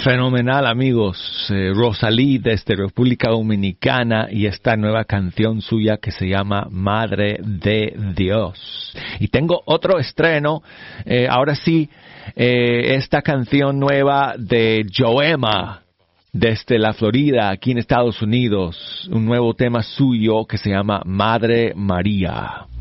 Fenomenal, amigos. Rosalí desde República Dominicana y esta nueva canción suya que se llama Madre de Dios. Y tengo otro estreno, ahora sí, esta canción nueva de Joema desde la Florida, aquí en Estados Unidos. Un nuevo tema suyo que se llama Madre María.